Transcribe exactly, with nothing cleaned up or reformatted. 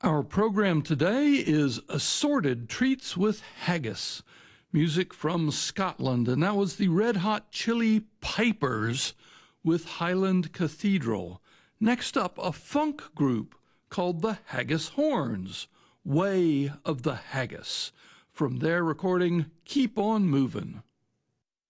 Our program today is Assorted Treats with Haggis, music from Scotland, and that was the Red Hot Chili Pipers with Highland Cathedral. Next up, a funk group called the Haggis Horns, Way of the Haggis, from their recording Keep On Movin'.